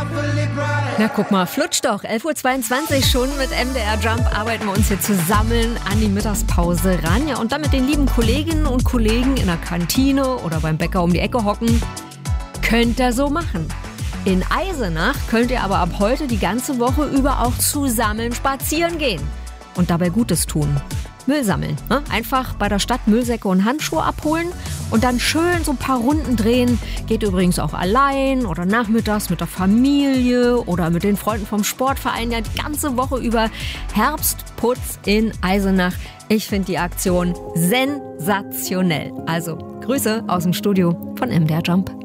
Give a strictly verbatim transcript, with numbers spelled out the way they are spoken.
Na guck mal, flutscht doch. elf Uhr zweiundzwanzig schon mit M D R Jump arbeiten wir uns hier zusammen an die Mittagspause ran. Ja, und dann mit den lieben Kolleginnen und Kollegen in der Kantine oder beim Bäcker um die Ecke hocken. Könnt ihr so machen. In Eisenach könnt ihr aber ab heute die ganze Woche über auch zusammen spazieren gehen und dabei Gutes tun. Müll sammeln. Ne? Einfach bei der Stadt Müllsäcke und Handschuhe abholen und dann schön so ein paar Runden drehen. Geht übrigens auch allein oder nachmittags mit der Familie oder mit den Freunden vom Sportverein. Ja, die ganze Woche über Herbstputz in Eisenach. Ich finde die Aktion sensationell. Also Grüße aus dem Studio von M D R Jump.